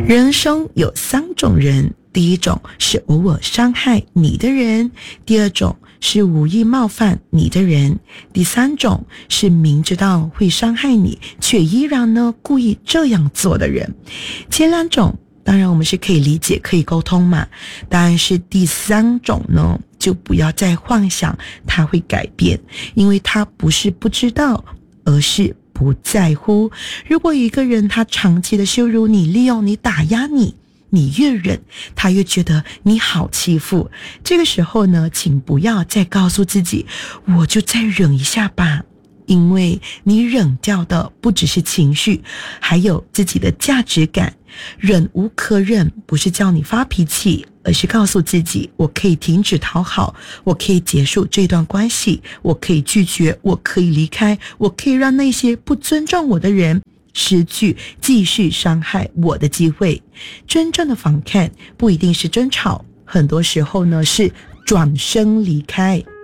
人生有3种人，第一种是偶尔伤害你的人，第二种是无意冒犯你的人，第三种是明知道会伤害你却依然呢故意这样做的人。前2种当然我们是可以理解可以沟通嘛，当然是第3种呢就不要再幻想他会改变，因为他不是不知道，而是不在乎。如果一个人他长期的羞辱你，利用你，打压你，你越忍他越觉得你好欺负，这个时候呢请不要再告诉自己我就再忍一下吧，因为你忍掉的不只是情绪，还有自己的价值感。忍无可忍不是叫你发脾气，而是告诉自己我可以停止讨好，我可以结束这段关系，我可以拒绝，我可以离开，我可以让那些不尊重我的人失去继续伤害我的机会。真正的反抗不一定是争吵，很多时候呢是转身离开。